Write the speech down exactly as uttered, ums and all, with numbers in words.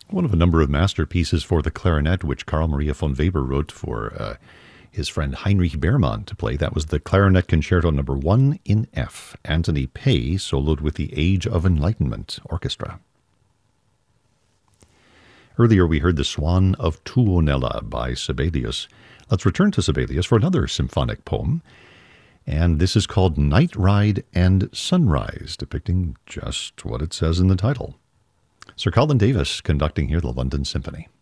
One of a number of masterpieces for the clarinet, which Carl Maria von Weber wrote for uh, his friend Heinrich Beermann to play. That was the Clarinet Concerto Number One in F. Anthony Pay soloed with the Age of Enlightenment Orchestra. Earlier we heard the Swan of Tuonela by Sibelius. Let's return to Sibelius for another symphonic poem. And this is called Night Ride and Sunrise, depicting just what it says in the title. Sir Colin Davis conducting here the London Symphony.